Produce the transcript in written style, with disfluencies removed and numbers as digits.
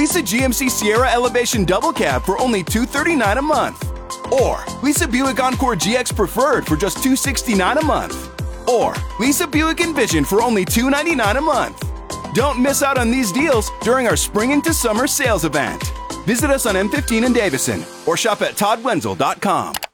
Lease a GMC Sierra Elevation Double Cab for only $239 a month. Or lease a Buick Encore GX Preferred for just $269 a month. Or lease a Buick Envision for only $299 a month. Don't miss out on these deals during our spring into summer sales event. Visit us on M15 in Davison or shop at toddwenzel.com.